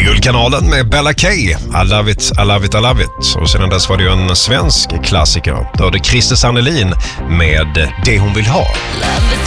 Guldkanalen med Bella K. I love it, I love it, I love it. Och sedan dess var det ju en svensk klassiker. Då är det Christer Sandelin med Det hon vill ha.